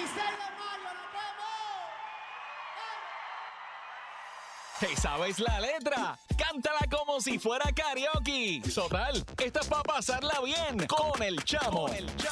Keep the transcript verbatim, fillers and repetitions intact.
de mayo, nos vemos. ¿Te sabes la letra? Cántala como si fuera karaoke. Total, esto es para pasarla bien con el Chamo.